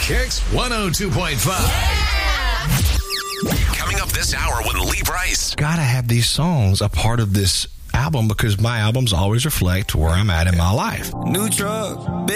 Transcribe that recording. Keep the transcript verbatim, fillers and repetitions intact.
Kicks one oh two point five. Coming up this hour with Lee Brice. Gotta have these songs a part of this album because my albums always reflect where I'm at in my life. New truck.